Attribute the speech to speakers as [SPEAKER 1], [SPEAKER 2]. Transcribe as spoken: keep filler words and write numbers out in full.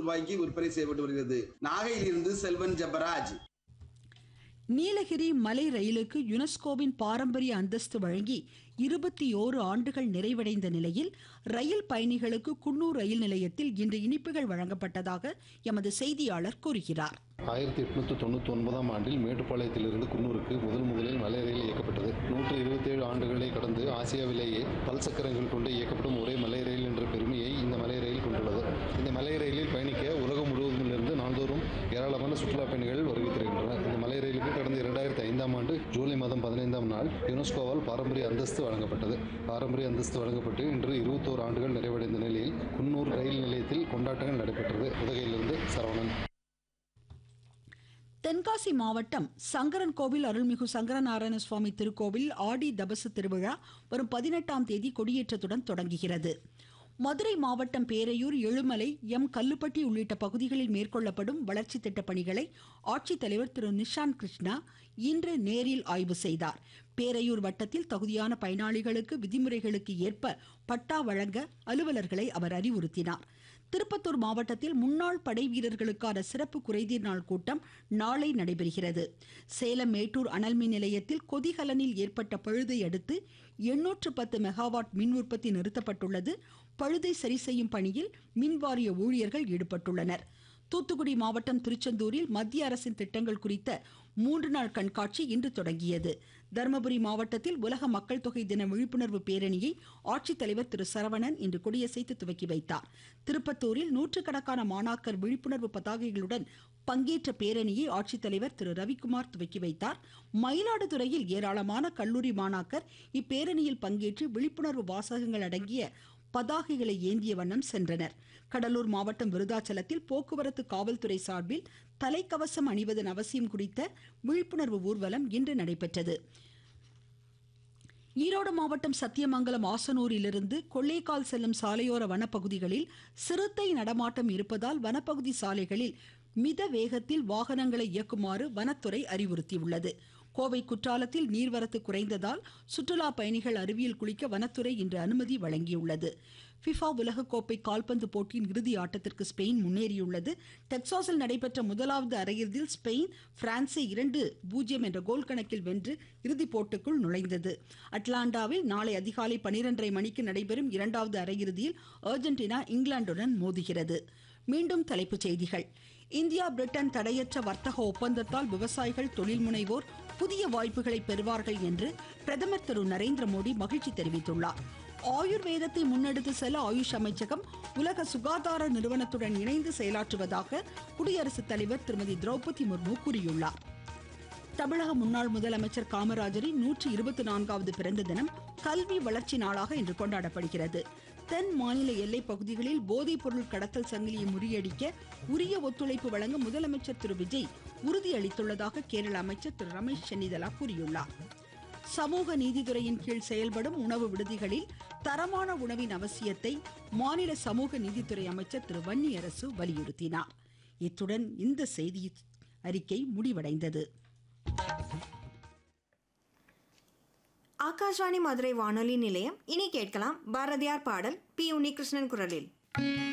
[SPEAKER 1] ரூபாய்க்கு விற்பனை செய்யப்பட்டு வருகிறது. நாகையிலிருந்து செல்வன் ஜபராஜ்.
[SPEAKER 2] நீலகிரி மலை ரயிலுக்கு யுனெஸ்கோவின் பாரம்பரிய அந்தஸ்து வழங்கி இருபத்தி ஓரு ஆண்டுகள் நிறைவடைந்த நிலையில் ரயில் பயணிகளுக்கு குன்னூர் ரயில் நிலையத்தில் இன்று இனிப்புகள் வழங்கப்பட்டதாக எமது செய்தியாளர் கூறுகிறார்.
[SPEAKER 3] ஆயிரத்தி எட்நூத்தி தொண்ணூத்தி ஒன்பதாம் ஆண்டில் மேட்டுப்பாளையத்திலிருந்து குன்னூருக்கு முதல் முதலில் மலை ரயில் இயக்கப்பட்டது. நூற்றி இருபத்தி ஏழு ஆண்டுகளை கடந்து ஆசியாவிலேயே பல் சக்கரங்கள் கொண்டு இயக்கப்படும் ஒரே மலை ரயில் என்ற பெருமையை இந்த மலை ரயில் கொண்டுள்ளது. இந்த மலை ரயிலில் பயணிக்க உலகம் முழுவதிலிருந்து நாள்தோறும் ஏராளமான சுற்றுலா பயணிகள் வருகை தருகின்றனர். இந்த மலை ரயிலுக்கு கடந்த இரண்டாயிரத்தி ஐந்தாம் ஆண்டு ஜூலை மாதம் பதினைந்தாம் நாள் யுனெஸ்கோவால் பாரம்பரிய அந்தஸ்து வழங்கப்பட்டது. பாரம்பரிய அந்தஸ்து வழங்கப்பட்டு இன்று இருபத்தோரு ஆண்டுகள் நிறைவடைந்த நிலையில் குன்னூர் ரயில் நிலையத்தில் கொண்டாட்டங்கள் நடைபெற்றது. உதகையிலிருந்து சரவணன்.
[SPEAKER 2] தென்காசி மாவட்டம் சங்கரன் கோவில் அருள்மிகு சங்கரநாராயண சுவாமி திருக்கோவில் ஆடி தபசு திருவிழா வரும் பதினெட்டாம் தேதி கொடியேற்றத்துடன் தொடங்குகிறது. மதுரை மாவட்டம் பேரையூர், எழுமலை, எம் கல்லுப்பட்டி உள்ளிட்ட பகுதிகளில் மேற்கொள்ளப்படும் வளர்ச்சி திட்ட பணிகளை ஆட்சித்தலைவர் திரு நிஷாந்த் கிருஷ்ணா இன்று நேரில் ஆய்வு செய்தார். பேரையூர் வட்டத்தில் தகுதியான பயனாளிகளுக்கு விதிமுறைகளுக்கு ஏற்ப பட்டா வழங்க அலுவலர்களை அவர் அறிவுறுத்தினார். திருப்பத்தூர் மாவட்டத்தில் முன்னாள் படை வீரர்களுக்கான சிறப்பு குறைதீர் நாள் கூட்டம் நாளை நடைபெறுகிறது. சேலம் மேட்டூர் அனல்மின் நிலையத்தில் கொதிகலனில் ஏற்பட்ட பழுதை அடுத்து எண்ணூற்று பத்து மெகாவாட் மின் உற்பத்தி நிறுத்தப்பட்டுள்ளது. பழுதை சரி செய்யும் பணியில் மின்வாரிய ஊழியர்கள் ஈடுபட்டுள்ளனர். தூத்துக்குடி மாவட்டம் திருச்செந்தூரில் மத்திய அரசின் திட்டங்கள் குறித்த மூன்று நாள் கண்காட்சி இன்று தொடங்கியது. தருமபுரி மாவட்டத்தில் உலக மக்கள் தொகை தின விழிப்புணர்வு பேரணியை ஆட்சித்தலைவர் திரு சரவணன் இன்று கொடியசைத்து துவக்கி வைத்தார். திருப்பத்தூரில் நூற்றுக்கணக்கான மாணாக்கர் விழிப்புணர்வு பதாகைகளுடன் பங்கேற்ற பேரணியை ஆட்சித்தலைவர் திரு ரவிக்குமார் துவக்கி வைத்தார். மயிலாடுதுறையில் ஏராளமான கல்லூரி மாணாக்கர் இப்பேரணியில் பங்கேற்று விழிப்புணர்வு வாசகங்கள் அடங்கிய பதாகைகளை ஏந்திய வண்ணம் சென்றனர். கடலூர் மாவட்டம் விருதாச்சலத்தில் போக்குவரத்து காவல்துறை சார்பில் தலைக்கவசம் அணிவதன் அவசியம் குறித்த விழிப்புணர்வு ஊர்வலம் இன்று நடைபெற்றது. ஈரோடு மாவட்டம் சத்தியமங்கலம் ஆசனூரிலிருந்து கொள்ளைக்கால் செல்லும் சாலையோர வனப்பகுதிகளில் சிறுத்தை நடமாட்டம் இருப்பதால் வனப்பகுதி சாலைகளில் மித வேகத்தில் வாகனங்களை இயக்குமாறு வனத்துறை அறிவுறுத்தியுள்ளது. கோவை குற்றாலத்தில் நீர்வரத்து குறைந்ததால் சுற்றுலா பயணிகள் அருவியில் குளிக்க வனத்துறை இன்று அனுமதி வழங்கியுள்ளது. ஃபிஃபா உலகக்கோப்பை கால்பந்து போட்டியின் இறுதி ஆட்டத்திற்கு ஸ்பெயின் முன்னேறியுள்ளது. டெக்சாஸில் நடைபெற்ற முதலாவது அரையிறுதியில் ஸ்பெயின் பிரான்சை இரண்டு பூஜ்ஜியம் என்ற கோல் கணக்கில் வென்று இறுதிப் போட்டிக்குள் நுழைந்தது. அட்லாண்டாவில் நாளை அதிகாலை பனிரெண்டரை மணிக்கு நடைபெறும் இரண்டாவது அரையிறுதியில் அர்ஜென்டினா இங்கிலாந்துடன் மோதுகிறது. மீண்டும் தலைப்புச் செய்திகள். இந்தியா பிரிட்டன் தடையற்ற வர்த்தக ஒப்பந்தத்தால் விவசாயிகள், தொழில் முனைவோர் புதிய வாய்ப்புகளை பெறுவார்கள் என்று பிரதமர் திரு நரேந்திர மோடி மகிழ்ச்சி தெரிவித்துள்ளார். ஆயுர்வேதத்தை முன்னெடுத்து செல்ல ஆயுஷ் அமைச்சகம் உலக சுகாதார நிறுவனத்துடன் இணைந்து செயலாற்றுவதாக குடியரசுத் தலைவர் திருமதி திரௌபதி முர்மு கூறியுள்ளார். தமிழக முன்னாள் முதலமைச்சர் காமராஜரின் நூற்றி இருபத்தி நான்காவது பிறந்த தினம் கல்வி வளர்ச்சி நாளாக இன்று கொண்டாடப்படுகிறது. தென் மாநில எல்லை பகுதிகளில் போதைப் பொருள் கடத்தல் சங்கிலியை முறியடிக்க உரிய ஒத்துழைப்பு வழங்க முதலமைச்சர் திரு விஜய் உறுதியளித்துள்ளதாக கேரள அமைச்சர் திரு ரமேஷ் சென்னிதலா கூறியுள்ளார். சமூக நீதித்துறையின் கீழ் செயல்படும் உணவு விடுதிகளில் தரமான உணவின் அவசியத்தை மாநில சமூக நீதித்துறை அமைச்சர் திரு வன்னியரசு வலியுறுத்தினார். இத்துடன் இந்த செய்தி அறிக்கை முடிவடைந்தது.
[SPEAKER 4] ஆகாஷ்வாணி மதுரை வானொலி நிலையம். இனி கேட்கலாம் பாரதியார் பாடல் பி உன்னிகிருஷ்ணன் குரலில்.